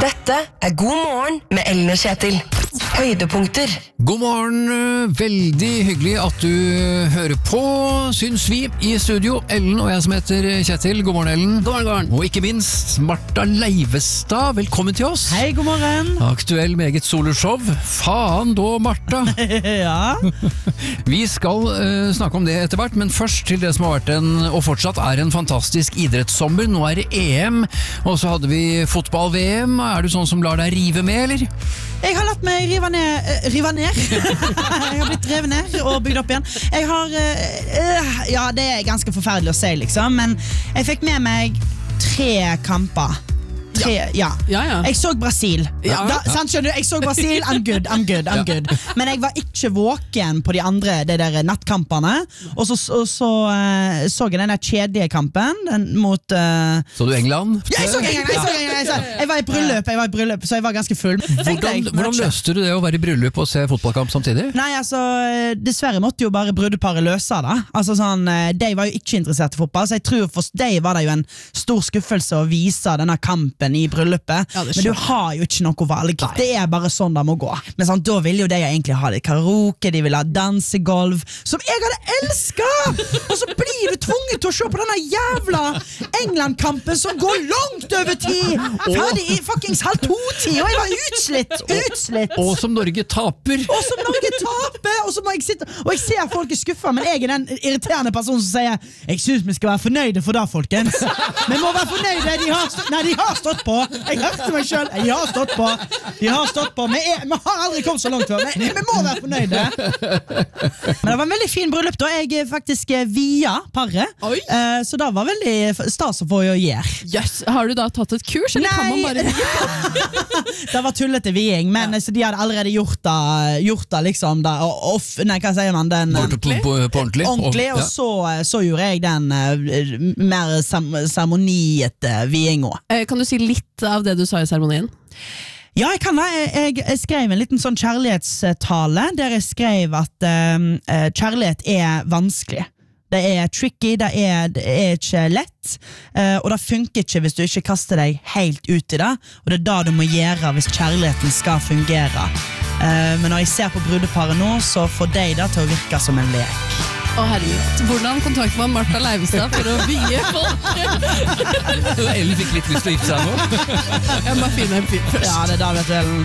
Dette God morgen med Ellen og Kjetil. Høydepunkter. God morgen, veldig hyggelig at du hører på, syns vi i studio. Ellen og jeg som heter Kjetil. God morgen, Ellen. God morgen, god morgen. Og ikke minst Martha Leivestad, velkommen til oss. Hei, god morgen. Aktuell meget soloshow. Faen da, Martha. Ja. Vi skal snakke om det etter hvert, men først til det som har vært og fortsatt er en fantastisk idrettssommer. Nå er det EM, og så hadde vi fotball-VM. Er du sånn som lar deg rive med, eller? Jeg har latt meg rive ned. Jeg har blitt revet ned og bygd opp igjen. Jeg har ja, det er ganske forferdelig å si, liksom, men jeg fikk med meg 3 kamper. Ja. Jeg så Brasil. Sant, skjønner du? Jeg så Brasil. I'm good. Men jeg var ikke våken på de andre det der nattkampene. Og så jeg den der kjedelige kampen mot Så du England? Ja, jeg så England. Jeg var i bryllup, så jeg var ganske full. Hvordan løste du det å være i bryllup og se fotballkamp samtidig? Nei, altså, dessverre måtte jo bare brudeparet løse det. Altså sånn, de var jo ikke interessert i fotball, så jeg tror for de var det jo en stor skuffelse å vise denne kampen i bryllupet, men du har jo ikke noe valg. Det er bare sånn det må gå. Men sånn, da vil jo de egentlig ha litt karaoke, de vil ha dansegolv, som jeg hadde elsket! Og så blir du tvunget til å se på denne jævla England-kampen som går langt over tid! Ferdig i fuckings halv 2-tid, og jeg var utslitt! Og som Norge taper! Og så må jeg sitte, og jeg ser folk er skuffet, men jeg er den irriterende personen som sier jeg synes vi skal være fornøyde for det, folkens. Vi må være fornøyde, de har stått på. Jeg hørte meg selv. De har stått på. Vi har aldri kommet så langt før. Vi må være fornøyde. Men det var en veldig fin bryllup da. Jeg faktisk via paret. Så det var veldig stas å få gjøre. Yes. Har du da tatt et kurs, eller kan man bare Det var tullete viing, men så de hadde allerede gjort det liksom da, nei, hva sier man? På ordentlig. Og så gjorde jeg den mer seremoniete viinga. Kan du si litt av det du sa i seremonien? Ja, jeg kan det. Jeg skrev en liten sånn kjærlighetstale der jeg skrev at kjærlighet er vanskelig. Det er tricky, det er ikke lett, og det funker ikke hvis du ikke kaster deg helt ut i det, og det er det du må gjøre hvis kjærligheten skal fungere. Men når jeg ser på brudeparet nå, så får de det til å virke som en lek. Herregud, hvordan kontakter man Martha Leivestad for å vie folk? Ellen fikk litt lyst til å gifte seg nå. Jeg må finne en fyr først. Ja, det er da, vet du, Ellen.